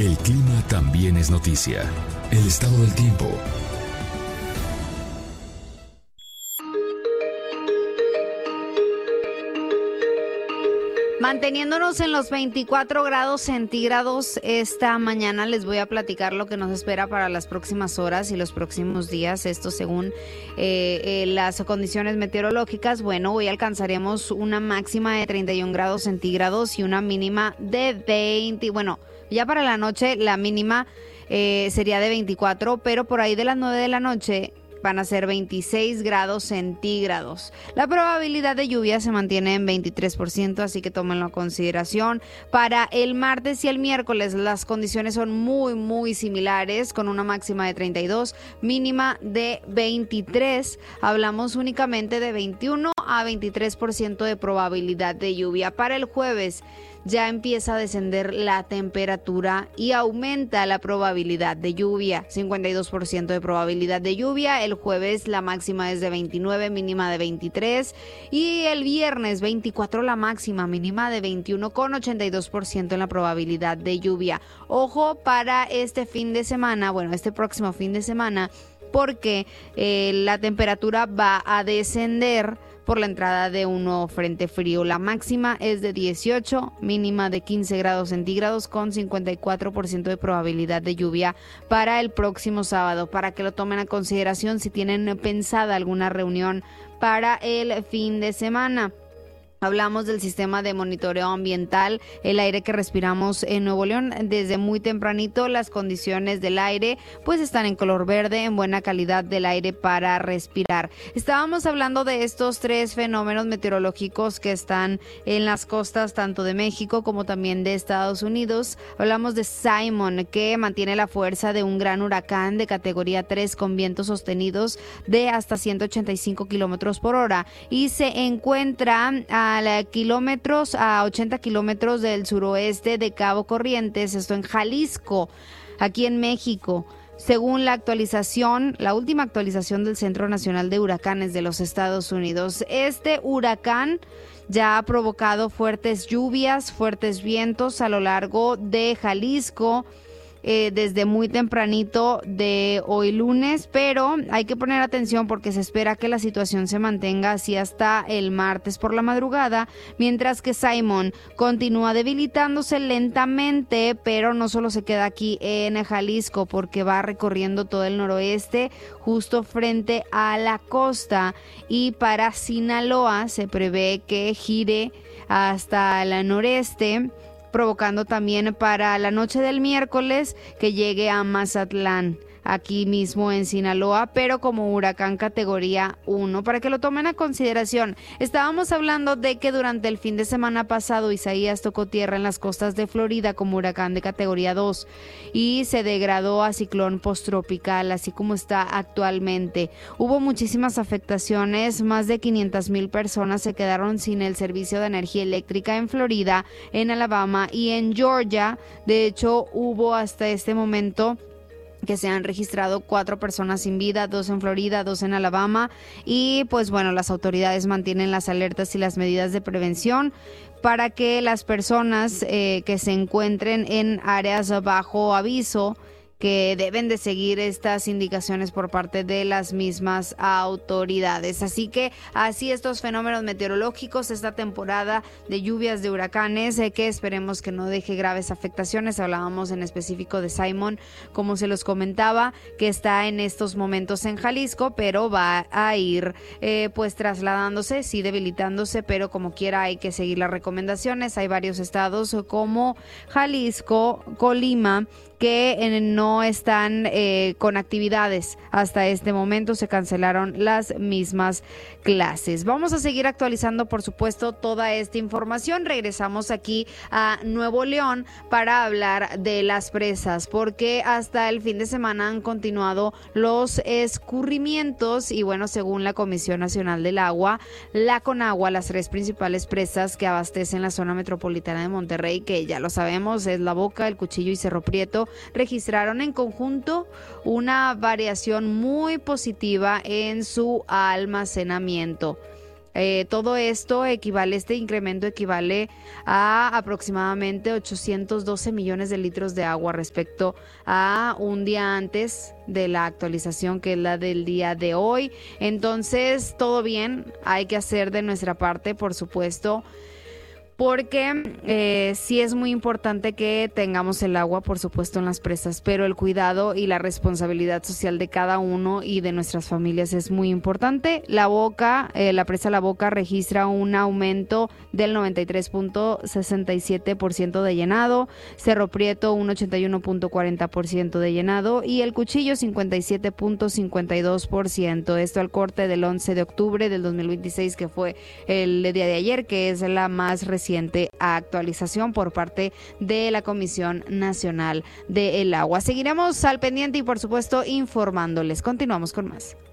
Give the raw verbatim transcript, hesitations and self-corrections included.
El clima también es noticia. El estado del tiempo. Manteniéndonos en los veinticuatro grados centígrados, esta mañana les voy a platicar lo que nos espera para las próximas horas y los próximos días. Esto según eh, eh, las condiciones meteorológicas. Bueno, hoy alcanzaremos una máxima de treinta y un grados centígrados y una mínima de veinte. Bueno, ya para la noche la mínima eh, sería de veinticuatro, pero por ahí de las nueve de la noche van a ser veintiséis grados centígrados. La probabilidad de lluvia se mantiene en veintitrés por ciento, así que tómenlo a consideración. Para el martes y el miércoles las condiciones son muy, muy similares, con una máxima de treinta y dos, mínima de veintitrés. Hablamos únicamente de veintiuno a veintitrés por ciento de probabilidad de lluvia. Para el jueves ya empieza a descender la temperatura y aumenta la probabilidad de lluvia. cincuenta y dos por ciento de probabilidad de lluvia. El jueves la máxima es de veintinueve, mínima de veintitrés. Y el viernes veinticuatro la máxima, mínima de veintiuno, con ochenta y dos por ciento en la probabilidad de lluvia. Ojo para este fin de semana, bueno, este próximo fin de semana, porque eh, la temperatura va a descender por la entrada de un nuevo frente frío. La máxima es de dieciocho, mínima de quince grados centígrados, con cincuenta y cuatro por ciento de probabilidad de lluvia para el próximo sábado, para que lo tomen a consideración si tienen pensada alguna reunión para el fin de semana. Hablamos del sistema de monitoreo ambiental, el aire que respiramos en Nuevo León. Desde muy tempranito las condiciones del aire pues están en color verde, en buena calidad del aire para respirar. Estábamos hablando de estos tres fenómenos meteorológicos que están en las costas tanto de México como también de Estados Unidos. Hablamos de Simon, que mantiene la fuerza de un gran huracán de categoría tres con vientos sostenidos de hasta ciento ochenta y cinco kilómetros por hora y se encuentra a A kilómetros, a ochenta kilómetros del suroeste de Cabo Corrientes, esto en Jalisco, aquí en México. Según la actualización, la última actualización del Centro Nacional de Huracanes de los Estados Unidos, este huracán ya ha provocado fuertes lluvias, fuertes vientos a lo largo de Jalisco, Eh, desde muy tempranito de hoy lunes, pero hay que poner atención porque se espera que la situación se mantenga así hasta el martes por la madrugada, mientras que Simon continúa debilitándose lentamente, pero no solo se queda aquí en Jalisco porque va recorriendo todo el noroeste justo frente a la costa, y para Sinaloa se prevé que gire hasta el noreste, provocando también para la noche del miércoles que llegue a Mazatlán, aquí mismo en Sinaloa, pero como huracán categoría uno, para que lo tomen a consideración. Estábamos hablando de que durante el fin de semana pasado Isaías tocó tierra en las costas de Florida como huracán de categoría dos y se degradó a ciclón posttropical, así como está actualmente. Hubo muchísimas afectaciones, más de quinientas mil personas se quedaron sin el servicio de energía eléctrica en Florida, en Alabama y en Georgia. De hecho, hubo hasta este momento que se han registrado cuatro personas sin vida, dos en Florida, dos en Alabama, y pues bueno, las autoridades mantienen las alertas y las medidas de prevención para que las personas eh, que se encuentren en áreas bajo aviso, que deben de seguir estas indicaciones por parte de las mismas autoridades. Así que así estos fenómenos meteorológicos, esta temporada de lluvias, de huracanes, eh, que esperemos que no deje graves afectaciones. Hablábamos en específico de Simon, como se los comentaba, que está en estos momentos en Jalisco, pero va a ir eh, pues trasladándose, sí debilitándose, pero como quiera hay que seguir las recomendaciones. Hay varios estados como Jalisco, Colima, que no están eh, con actividades. Hasta este momento se cancelaron las mismas clases. Vamos a seguir actualizando, por supuesto, toda esta información. Regresamos aquí a Nuevo León para hablar de las presas, porque hasta el fin de semana han continuado los escurrimientos y bueno, según la Comisión Nacional del Agua, la Conagua, las tres principales presas que abastecen la zona metropolitana de Monterrey, que ya lo sabemos, es La Boca, El Cuchillo y Cerro Prieto, registraron en conjunto una variación muy positiva en su almacenamiento. Eh, todo esto equivale, este incremento equivale a aproximadamente ochocientos doce millones de litros de agua respecto a un día antes de la actualización, que es la del día de hoy. Entonces, todo bien, hay que hacer de nuestra parte, por supuesto, porque eh, sí es muy importante que tengamos el agua, por supuesto, en las presas, pero el cuidado y la responsabilidad social de cada uno y de nuestras familias es muy importante. La Boca, eh, la presa La Boca registra un aumento del noventa y tres punto sesenta y siete por ciento de llenado, Cerro Prieto un ochenta y uno punto cuarenta por ciento de llenado y El Cuchillo cincuenta y siete punto cincuenta y dos por ciento. Esto al corte del once de octubre del dos mil veintiséis, que fue el día de ayer, que es la más reciente actualización por parte de la Comisión Nacional del Agua. Seguiremos al pendiente y, por supuesto, informándoles. Continuamos con más.